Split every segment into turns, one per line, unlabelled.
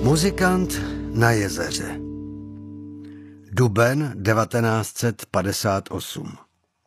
Muzikant na jezeře. Duben 1958.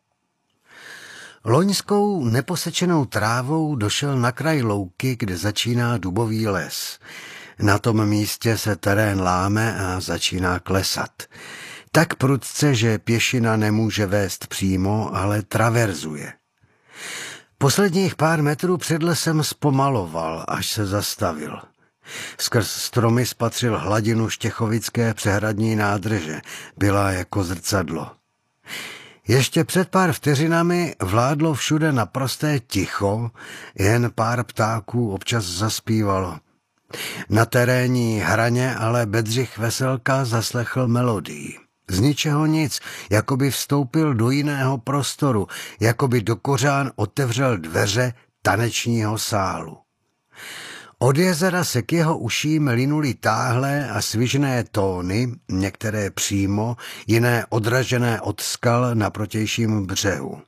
Loňskou neposečenou trávou došel na kraj louky, kde začíná dubový les. Na tom místě se terén láme a začíná klesat. Tak prudce, že pěšina nemůže vést přímo, ale traverzuje. Posledních pár metrů před lesem zpomaloval, až se zastavil. Skrz stromy spatřil hladinu Štěchovické přehradní nádrže. Byla jako zrcadlo. Ještě před pár vteřinami vládlo všude naprosté ticho, jen pár ptáků občas zaspívalo. Na terénní hraně ale Bedřich Veselka zaslechl melodii. Z ničeho nic, jako by vstoupil do jiného prostoru, jako by do kořán otevřel dveře tanečního sálu. Od jezera se k jeho uším linuly táhlé a svižné tóny, některé přímo, jiné odražené od skal na protějším břehu.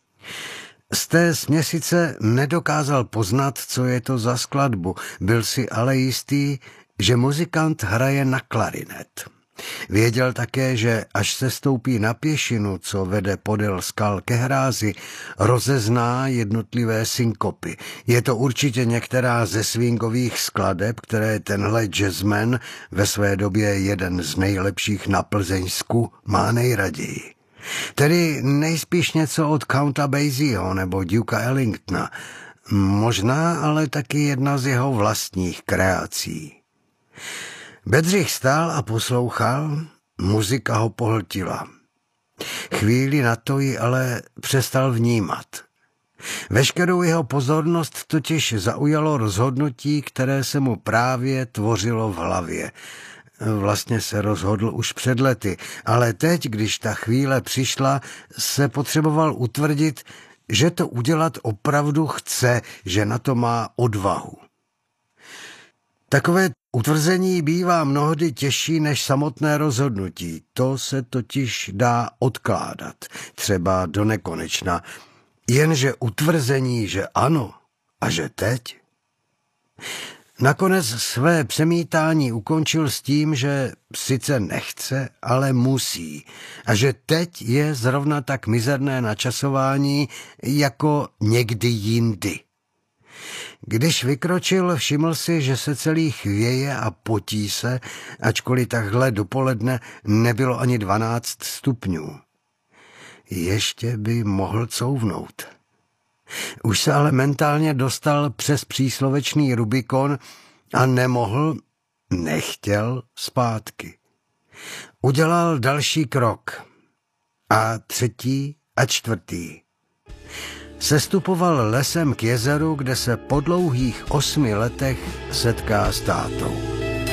Z té směsice nedokázal poznat, co je to za skladbu, byl si ale jistý, že muzikant hraje na klarinet. Věděl také, že až se stoupí na pěšinu, co vede podél skal ke hrázi, rozezná jednotlivé synkopy. Je to určitě některá ze swingových skladeb, které tenhle jazzman, ve své době jeden z nejlepších na Plzeňsku, má nejraději. Tedy nejspíš něco od Counta Basieho nebo Dukea Ellingtona, možná ale taky jedna z jeho vlastních kreací. Bedřich stál a poslouchal, muzika ho pohltila. Chvíli na to ji ale přestal vnímat. Veškerou jeho pozornost totiž zaujalo rozhodnutí, které se mu právě tvořilo v hlavě. Vlastně se rozhodl už před lety, ale teď, když ta chvíle přišla, se potřeboval utvrdit, že to udělat opravdu chce, že na to má odvahu. Takové utvrzení bývá mnohdy těžší než samotné rozhodnutí. To se totiž dá odkládat, třeba do nekonečna. Jenže utvrzení, že ano a že teď. Nakonec své přemítání ukončil s tím, že sice nechce, ale musí. A že teď je zrovna tak mizerné načasování jako někdy jindy. Když vykročil, všiml si, že se celý chvěje a potí se, ačkoliv takhle dopoledne nebylo ani 12 stupňů. Ještě by mohl couvnout. Už se ale mentálně dostal přes příslovečný Rubikon a nechtěl zpátky. Udělal další krok. A třetí a čtvrtý. Sestupoval lesem k jezeru, kde se po dlouhých 8 letech setká s tátou.